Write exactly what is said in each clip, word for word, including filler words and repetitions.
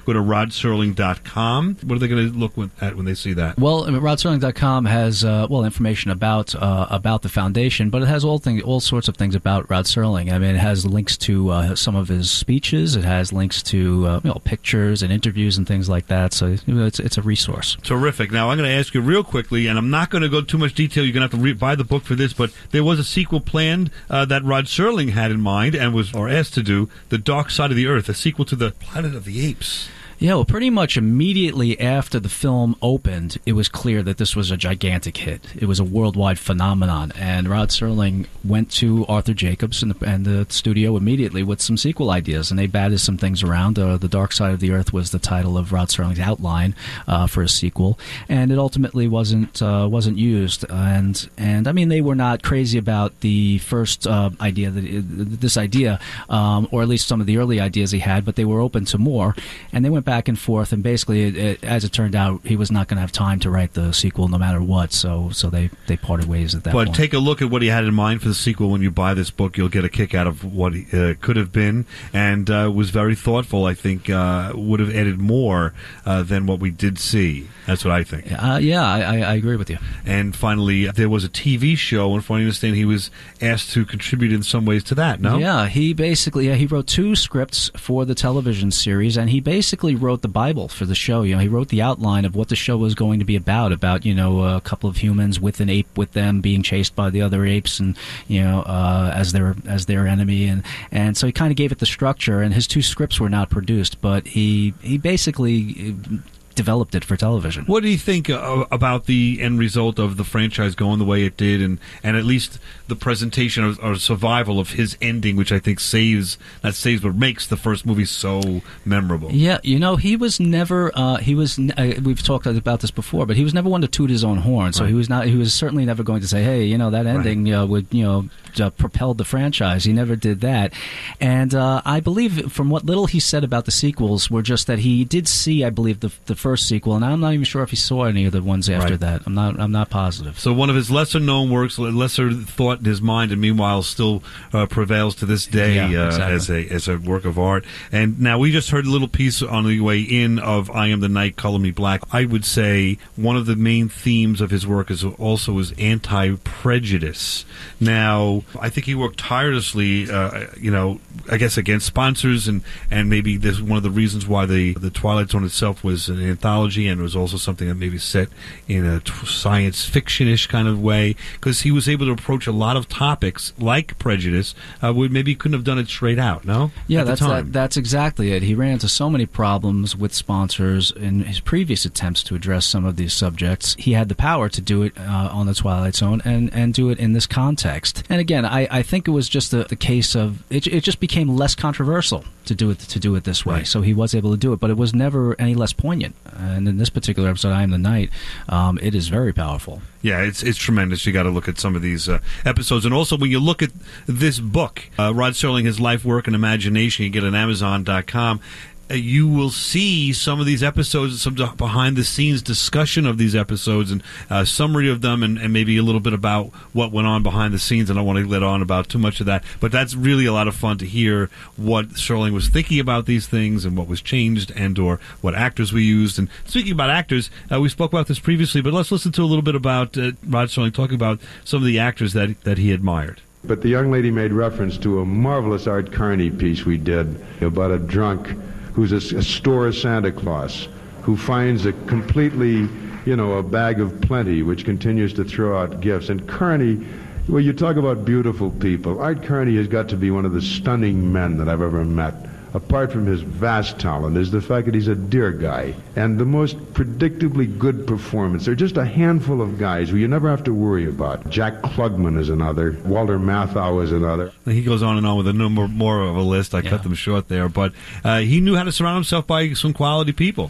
go to rod serling dot com. What are they going to look at when they see that? Well, rod serling dot com has uh, well information about uh, about the foundation, but it has all things, all sorts of things about Rod Serling. I mean, it has links to uh, some of his speeches. It has links to uh, you know pictures and interviews and things like that. So you know, it's it's a resource. Terrific. Now I'm going to ask you real quickly, and I'm not going to go too much detail. You're going to have to re- buy the book for this, but there was a sequel planned uh, that Rod Serling had in mind and was or asked to do, The Dark Side of the Earth, a sequel to the Planet of the Apes. Yeah, well, pretty much immediately after the film opened, it was clear that this was a gigantic hit. It was a worldwide phenomenon, and Rod Serling went to Arthur Jacobs and the, and the studio immediately with some sequel ideas, and they batted some things around. Uh, the Dark Side of the Earth was the title of Rod Serling's outline uh, for a sequel, and it ultimately wasn't uh, wasn't used. And and I mean, they were not crazy about the first uh, idea, that this idea, um, or at least some of the early ideas he had, but they were open to more, and they went back and forth, and basically, it, it, as it turned out, he was not going to have time to write the sequel no matter what, so so they, they parted ways at that but point. But take a look at what he had in mind for the sequel. When you buy this book, you'll get a kick out of what it uh, could have been, and uh, was very thoughtful. I think uh, would have added more uh, than what we did see. That's what I think. Uh, yeah, I, I agree with you. And finally, there was a T V show, and from what I understand, he was asked to contribute in some ways to that, no? Yeah, he basically, yeah, he wrote two scripts for the television series, and he basically wrote the Bible for the show. You know, he wrote the outline of what the show was going to be about, about, you know, a couple of humans with an ape with them being chased by the other apes and, you know, uh, as their as their enemy. And, and so he kind of gave it the structure, and his two scripts were not produced, but he, he basically developed it for television. What do you think uh, about the end result of the franchise going the way it did, and, and at least the presentation or, or survival of his ending, which I think saves, not saves, but makes the first movie so memorable? Yeah, you know, he was never, uh, he was, uh, we've talked about this before, but he was never one to toot his own horn, so right. he was not, he was certainly never going to say, hey, you know, that ending right. uh, would, you know, uh, propelled the franchise. He never did that. And uh, I believe from what little he said about the sequels were just that he did see, I believe, the, the first sequel, and I'm not even sure if he saw any of the ones after right. that. I'm not I'm not positive. So one of his lesser-known works, lesser thought in his mind, and meanwhile still uh, prevails to this day yeah, uh, exactly. as a as a work of art. And now we just heard a little piece on the way in of I Am the Night, Color Me Black. I would say one of the main themes of his work is also is anti-prejudice. Now, I think he worked tirelessly, uh, you know, I guess against sponsors, and, and maybe this is one of the reasons why the, the Twilight Zone itself was an anthology, and it was also something that maybe set in a t- science fiction-ish kind of way, because he was able to approach a lot of topics like prejudice, uh, where maybe he couldn't have done it straight out, no? Yeah, At that's the time. That, that's exactly it. He ran into so many problems with sponsors in his previous attempts to address some of these subjects. He had the power to do it uh, on the Twilight Zone and, and do it in this context. And again, I, I think it was just the, the case of it, it just became less controversial to do it to do it this way. Right. So he was able to do it, but it was never any less poignant. And in this particular episode, I Am the Night, um, it is very powerful. Yeah, it's it's tremendous. You got to look at some of these uh, episodes, and also when you look at this book, uh, Rod Serling, His Life, Work, and Imagination, you get it on Amazon dot com. Uh, you will see some of these episodes, some behind-the-scenes discussion of these episodes, and uh, summary of them, and, and maybe a little bit about what went on behind the scenes. I don't want to let on about too much of that, but that's really a lot of fun to hear what Serling was thinking about these things and what was changed, and or what actors we used. And speaking about actors, uh, we spoke about this previously, but let's listen to a little bit about uh, Rod Serling talking about some of the actors that that he admired. But the young lady made reference to a marvelous Art Carney piece we did about a drunk who's a, a store Santa Claus, who finds a completely, you know, a bag of plenty, which continues to throw out gifts. And Carney, well, you talk about beautiful people. Art Carney has got to be one of the stunning men that I've ever met. Apart from his vast talent, is the fact that he's a dear guy and the most predictably good performance. There are just a handful of guys who you never have to worry about. Jack Klugman is another. Walter Matthau is another. He goes on and on with a number more of a list. I yeah. cut them short there, but uh, he knew how to surround himself by some quality people.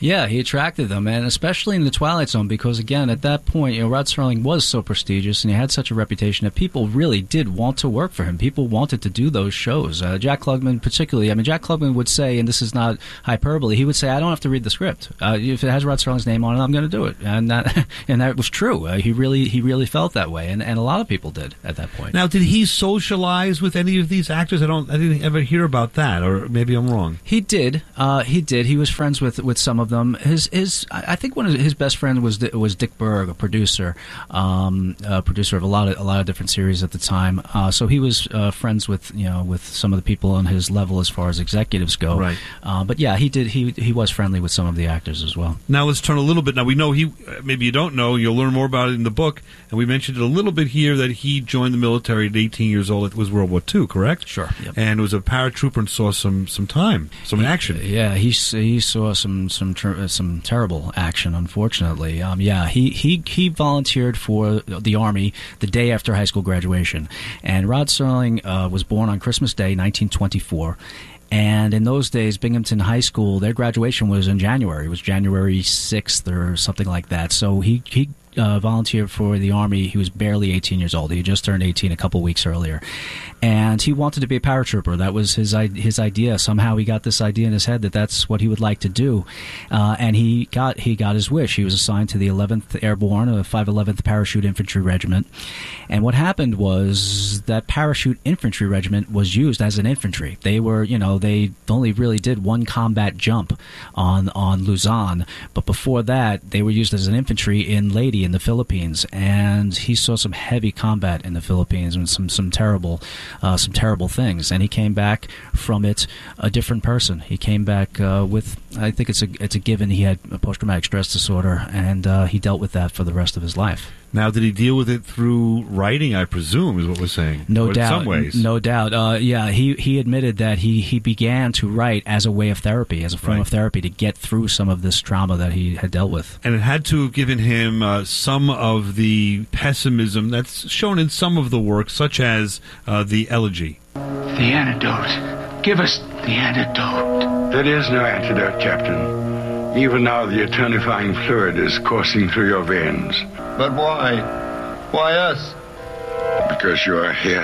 Yeah, he attracted them, and especially in the Twilight Zone, because again, at that point, you know, Rod Serling was so prestigious, and he had such a reputation that people really did want to work for him. People wanted to do those shows. Uh, Jack Klugman, particularly. I mean, Jack Klugman would say, and this is not hyperbole, he would say, "I don't have to read the script. Uh, if it has Rod Serling's name on it, I'm going to do it." And that, and that was true. Uh, he really, he really felt that way, and, and a lot of people did at that point. Now, did he socialize with any of these actors? I don't, I didn't ever hear about that, or maybe I'm wrong. He did. Uh, he did. He was friends with, with some of them. His, his, I think one of his best friends was was Dick Berg, a producer, um, a producer of a lot of a lot of different series at the time. Uh, so he was uh, friends with you know with some of the people on his level as far as executives go. Right. Uh, but yeah, he did. He he was friendly with some of the actors as well. Now let's turn a little bit. Now we know he. Maybe you don't know. You'll learn more about it in the book. And we mentioned it a little bit here that he joined the military at eighteen years old. It was World War Two, correct? Sure. Yep. And was a paratrooper and saw some some time, some action. Yeah, he he saw some some ter- some terrible action. Unfortunately, um, yeah, he, he he volunteered for the Army the day after high school graduation, and Rod Serling uh, was born on Christmas Day, nineteen twenty-four. And in those days, Binghamton High School, their graduation was in January. It was January sixth or something like that. So he he uh, volunteered for the Army. He was barely eighteen years old. He had just turned eighteen a couple weeks earlier. And he wanted to be a paratrooper. That was his his idea. Somehow he got this idea in his head that that's what he would like to do. Uh, and he got he got his wish. He was assigned to the eleventh Airborne, a five eleventh Parachute Infantry Regiment. And what happened was that Parachute Infantry Regiment was used as an infantry. They were, you know, they only really did one combat jump on, on Luzon. But before that, they were used as an infantry in Leyte in the Philippines. And he saw some heavy combat in the Philippines and some, some terrible... Uh, some terrible things, and he came back from it a different person. He came back uh, with, I think it's a it's a given, he had a post-traumatic stress disorder, and uh, he dealt with that for the rest of his life. Now, did he deal with it through writing, I presume, is what we're saying? No or doubt. In some ways. No doubt. Uh, yeah, he, he admitted that he, he began to write as a way of therapy, as a form right. of therapy to get through some of this trauma that he had dealt with. And it had to have given him uh, some of the pessimism that's shown in some of the work, such as uh, the Elegy. The antidote. Give us the antidote. There is no antidote, Captain. Even now the eternifying fluid is coursing through your veins. But why? Why us? Because you are here.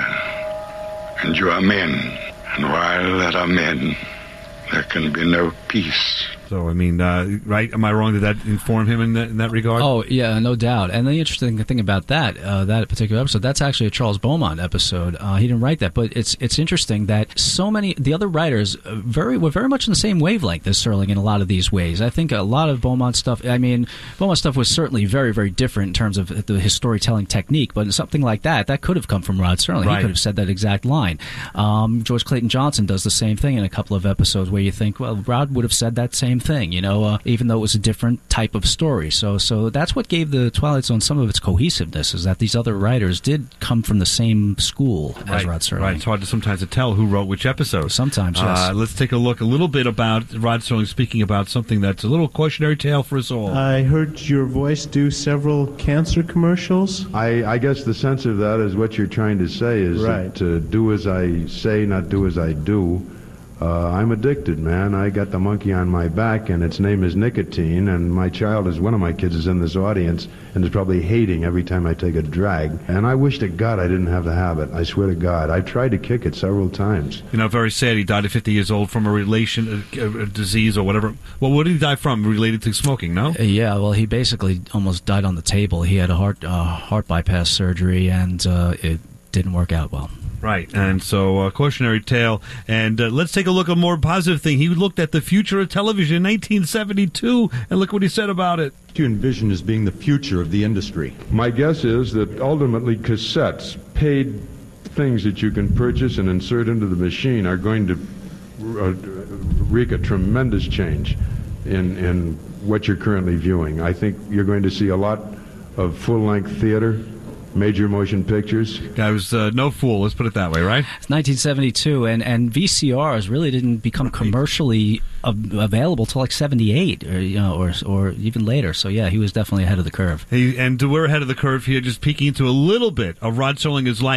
And you are men. And while there are men, there can be no peace. So, I mean, uh, right? Am I wrong? Did that inform him in that, in that regard? Oh, yeah, no doubt. And the interesting thing about that, uh, that particular episode, that's actually a Charles Beaumont episode. Uh, he didn't write that, but it's it's interesting that so many, the other writers uh, very were very much in the same wavelength as Serling in a lot of these ways. I think a lot of Beaumont stuff, I mean, Beaumont stuff was certainly very, very different in terms of the, his storytelling technique, but something like that, that could have come from Rod Serling. Right. He could have said that exact line. Um, George Clayton Johnson does the same thing in a couple of episodes where you think, well, Rod would have said that same thing, you know, uh, even though it was a different type of story. So so that's what gave the Twilight Zone some of its cohesiveness, is that these other writers did come from the same school as right, Rod Serling. Right, it's hard to sometimes to tell who wrote which episode. Sometimes, yes. Uh, let's take a look a little bit about Rod Serling speaking about something that's a little cautionary tale for us all. I heard your voice do several cancer commercials. I, I guess the sense of that is what you're trying to say is Right. that, uh, do as I say, not do as I do. Uh, I'm addicted, man. I got the monkey on my back, and its name is nicotine, and my child is, one of my kids is in this audience, and is probably hating every time I take a drag. And I wish to God I didn't have the habit. I swear to God. I've tried to kick it several times. You know, very sad. He died at fifty years old from a relation, a, a disease or whatever. Well, what did he die from? Related to smoking, no? Uh, yeah, well, he basically almost died on the table. He had a heart uh, heart bypass surgery, and uh, it didn't work out well. Right, and so uh, cautionary tale. And uh, let's take a look at a more positive thing. He looked at the future of television in nineteen seventy-two, and look what he said about it. Do you envision as being the future of the industry? My guess is that ultimately cassettes, paid things that you can purchase and insert into the machine, are going to uh, wreak a tremendous change in, in what you're currently viewing. I think you're going to see a lot of full-length theater, major motion pictures. I was uh, no fool, let's put it that way, right? It's nineteen seventy-two, and, and V C Rs really didn't become commercially av- available till like seventy-eight, or you know, or or even later. So yeah, he was definitely ahead of the curve. He, and we're ahead of the curve here, just peeking into a little bit of Rod Serling's life.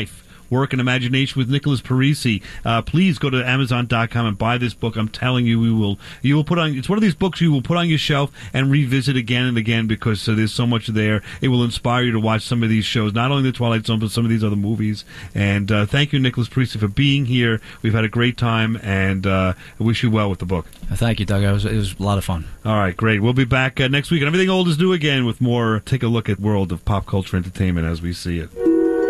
Work and Imagination with Nicholas Parisi. Uh, please go to Amazon dot com and buy this book. I'm telling you, we will. You will put on. It's one of these books you will put on your shelf and revisit again and again because uh, there's so much there. It will inspire you to watch some of these shows, not only The Twilight Zone, but some of these other movies. And uh, thank you, Nicholas Parisi, for being here. We've had a great time, and uh, I wish you well with the book. Thank you, Doug. It was, it was a lot of fun. All right, great. We'll be back uh, next week, and Everything Old is New again with more. Take a look at world of pop culture entertainment as we see it.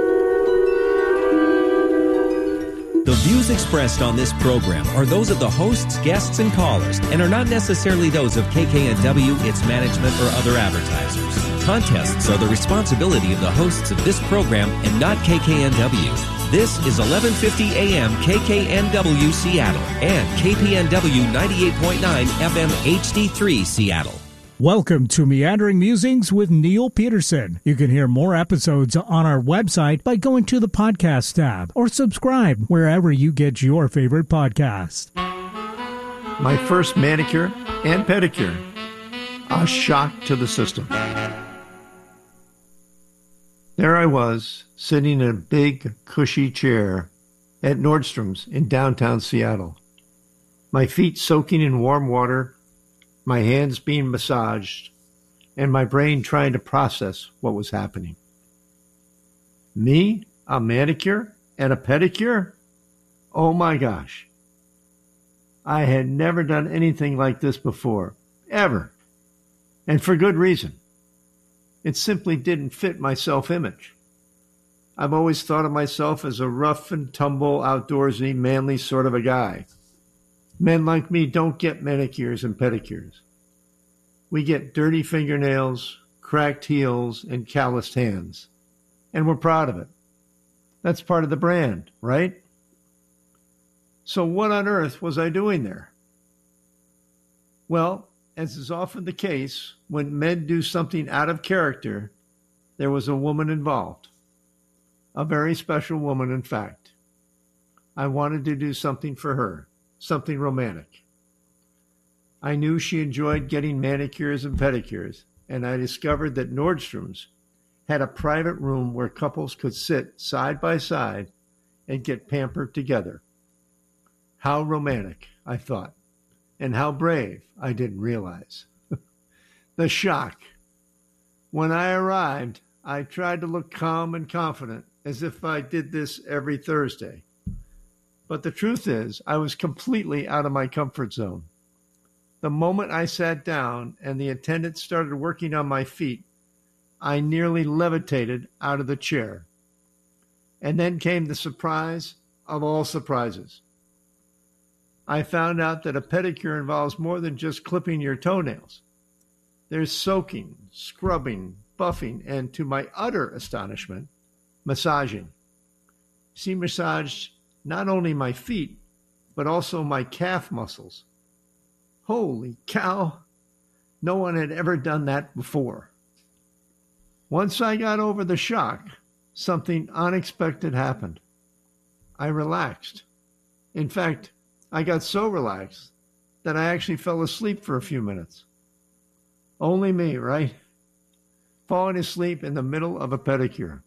The views expressed on this program are those of the hosts, guests, and callers, and are not necessarily those of K K N W, its management, or other advertisers. Contests are the responsibility of the hosts of this program and not K K N W. This is eleven fifty A M K K N W Seattle and K P N W ninety-eight point nine F M H D three Seattle. Welcome to Meandering Musings with Neil Peterson. You can hear more episodes on our website by going to the podcast tab or subscribe wherever you get your favorite podcast. My first manicure and pedicure. A shock to the system. There I was, sitting in a big, cushy chair at Nordstrom's in downtown Seattle. My feet soaking in warm water, my hands being massaged, and my brain trying to process what was happening. Me, a manicure and a pedicure? Oh my gosh. I had never done anything like this before, ever. And for good reason. It simply didn't fit my self-image. I've always thought of myself as a rough and tumble, outdoorsy, manly sort of a guy. Men like me don't get manicures and pedicures. We get dirty fingernails, cracked heels, and calloused hands. And we're proud of it. That's part of the brand, right? So what on earth was I doing there? Well, as is often the case, when men do something out of character, there was a woman involved. A very special woman, in fact. I wanted to do something for her. Something romantic. I knew she enjoyed getting manicures and pedicures, and I discovered that Nordstrom's had a private room where couples could sit side by side and get pampered together. How romantic, I thought, and how brave, I didn't realize. The shock. When I arrived, I tried to look calm and confident, as if I did this every Thursday. But the truth is, I was completely out of my comfort zone. The moment I sat down and the attendant started working on my feet, I nearly levitated out of the chair. And then came the surprise of all surprises. I found out that a pedicure involves more than just clipping your toenails. There's soaking, scrubbing, buffing, and to my utter astonishment, massaging. She massaged not only my feet, but also my calf muscles. Holy cow! No one had ever done that before. Once I got over the shock, something unexpected happened. I relaxed. In fact, I got so relaxed that I actually fell asleep for a few minutes. Only me, right? Falling asleep in the middle of a pedicure.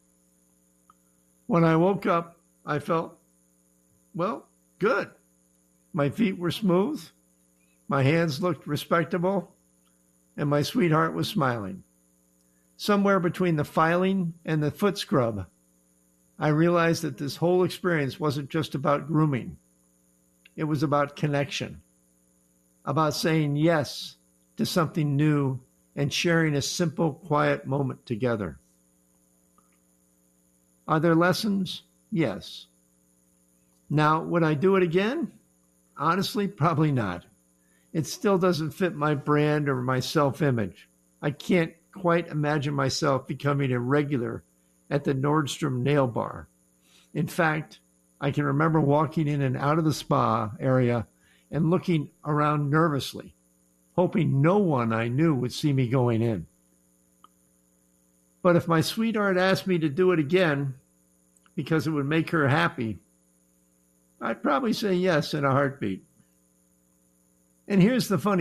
When I woke up, I felt Well, good. My feet were smooth, my hands looked respectable, and my sweetheart was smiling. Somewhere between the filing and the foot scrub, I realized that this whole experience wasn't just about grooming. It was about connection, about saying yes to something new and sharing a simple, quiet moment together. Are there lessons? Yes. Now, would I do it again? Honestly, probably not. It still doesn't fit my brand or my self-image. I can't quite imagine myself becoming a regular at the Nordstrom nail bar. In fact, I can remember walking in and out of the spa area and looking around nervously, hoping no one I knew would see me going in. But if my sweetheart asked me to do it again because it would make her happy, I'd probably say yes in a heartbeat. And here's the funny